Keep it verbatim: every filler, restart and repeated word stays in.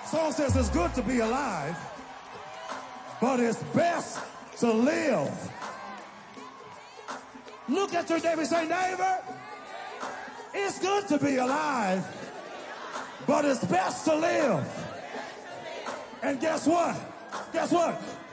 Song says it's good to be alive, but it's best to live. Look at your neighbor and say, neighbor, it's good to be alive, but it's best to live. And guess what? Guess what?